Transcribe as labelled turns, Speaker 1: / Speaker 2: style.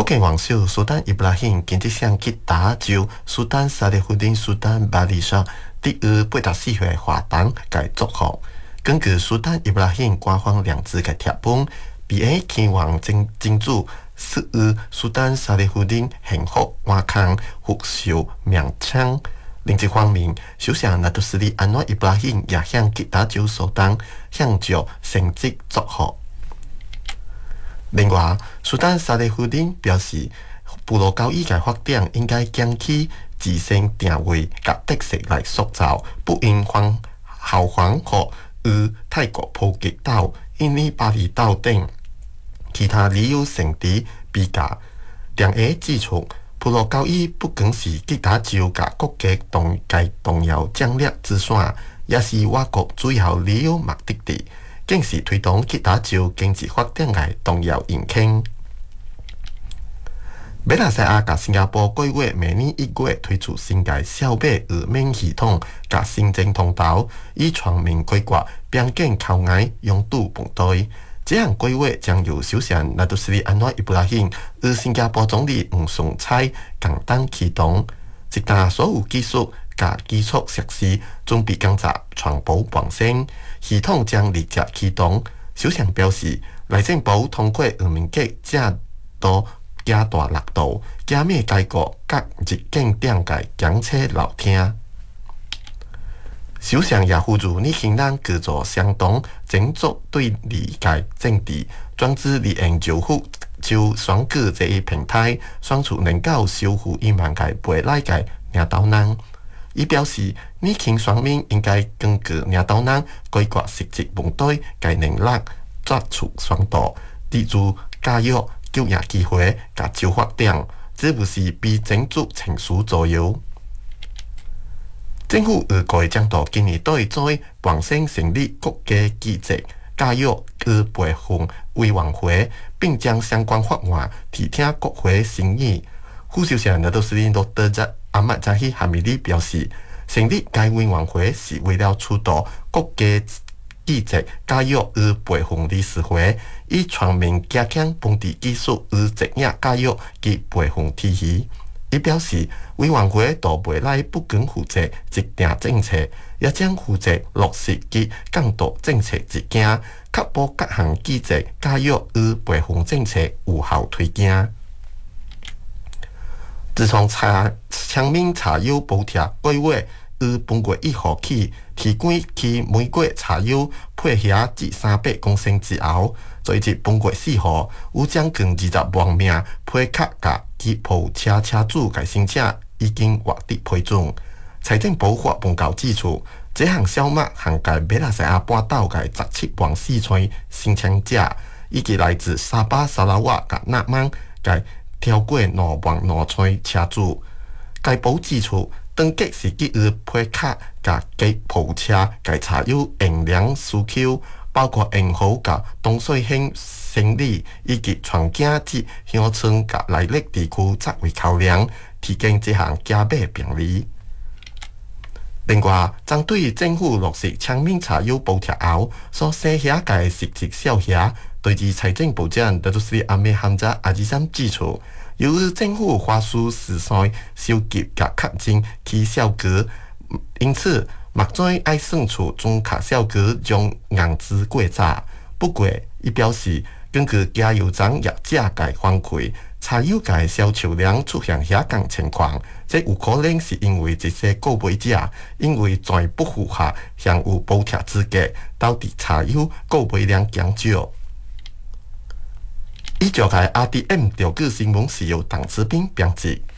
Speaker 1: 建王储苏丹伊布拉欣今日向吉达州苏丹沙利胡丁苏丹巴里沙第84岁华诞嘅祝福。根据苏丹伊布拉欣官方两字嘅贴本，比起天王真主赐予苏丹沙利胡丁幸福安康福寿命昌。另一方面，首相纳杜斯里安瓦伊布拉欣也向吉达州苏丹向着成绩祝福。另外，苏丹沙利胡丁表示，部落交易嘅发展应该将其自身定位甲特色来塑造，不应效仿和与泰国普吉岛、印尼巴厘岛等其他旅游胜地比较。两个指出，部落交易不仅是吉达州甲国家重要战略之选，也是我国主要旅游目的地。更是推动吉达州经济发展的重要引擎。马来西亚甲新加坡过月明年1月推出新的小马预免系统甲行政通道，以全面规划边境口岸拥堵分队。这项规划将由首相纳杜斯里安瓦伊布拉欣与新加坡总理吴顺差共同启动，一旦所有技术甲基础设施准备工作全部完成，系统将立即启动。首相表示，内政部通过移民局正都加大力度，加密解决各入境点嘅检测流程。首相也呼吁年轻人各做相同整作对理解政治，专注利用就选举这一平台，选出能够守护移民嘅未来嘅领导人。伊表示，年轻选民应该根据领导人规划实际问题嘅能力，作出选择，例如教育、就业机会甲就发展，这不是被政治情绪左右。政府预计将到今年底再完成成立国家机制教育与培训委员会，并将相关法案提请国会审议。副首相纳杜斯林洛德阿麦扎希哈米利表示，成立该委员会是为了促导国家机制教育与培训理事会，以全面加强本地技术与职业教育及培训体系。伊表示，委员会到未来不仅负责制定政策，也将负责落实及监督政策执行，确保各项机制教育与培训政策有效推进。自从乡民茶油补贴过月于本月1号起提供其每月茶油配额至300公升之后，最至本月4号，有将近20万名配卡甲吉普车车主嘅申请已经获得批准。财政部发报告指出，这项小麦涵盖马来西亚半岛嘅17万4千申请者，以及来自沙巴、沙拉瓦甲纳曼嘅超过2万2千车主。该部指出，登记是基于配卡甲吉普车嘅茶油用量需求，包括用户甲东水县生理以及全境至乡村甲内陆地区作为考量，提供这项加码便利。另外，针对政府落实乡民茶油补贴后所剩下嘅实质销额，对于财政部长纳杜斯里阿米罕扎阿吉山指出，由于政府花数时常收集甲确认其销额，因此目前爱算出中卡销额将硬资过早。不过，伊表示，根据加油站业者嘅反馈，茶油嘅销售量出现下降情况，这有可能是因为这些购买者因为再不符合享有补贴资格，导致茶油购买量减少。以上係 RDM 調據新聞是由鄧志斌編輯。